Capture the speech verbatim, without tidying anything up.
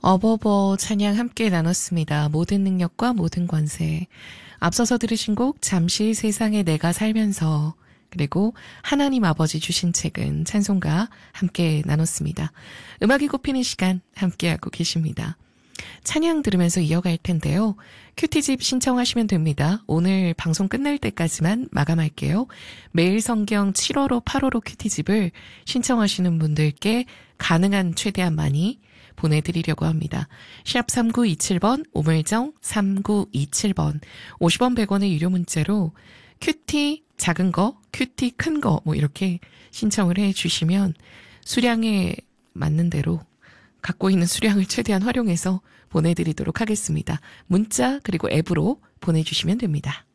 어버버 찬양 함께 나눴습니다. 모든 능력과 모든 권세. 앞서서 들으신 곡 잠시 세상에 내가 살면서, 그리고 하나님 아버지 주신 책은 찬송가 함께 나눴습니다. 음악이 꼽히는 시간 함께하고 계십니다. 찬양 들으면서 이어갈 텐데요. 큐티집 신청하시면 됩니다. 오늘 방송 끝날 때까지만 마감할게요. 매일 성경 칠호로 팔호로 큐티집을 신청하시는 분들께 가능한 최대한 많이 보내드리려고 합니다. 샵 삼구이칠 번, 우물정 삼구이칠 번, 오십 원 백 원의 유료 문자로 큐티 작은 거, 큐티 큰 거 뭐 이렇게 신청을 해주시면 수량에 맞는 대로 갖고 있는 수량을 최대한 활용해서 보내드리도록 하겠습니다. 문자 그리고 앱으로 보내주시면 됩니다.